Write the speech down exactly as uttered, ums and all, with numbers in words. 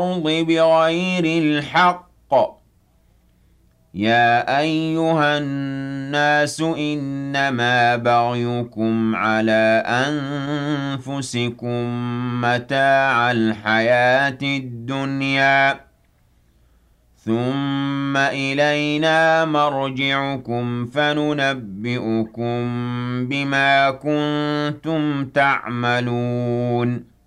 بغير الحق. يا أيها الناس إنما بغيكم على أنفسكم متاع الحياة الدنيا ثم إلينا مرجعكم فننبئكم بما كنتم تعملون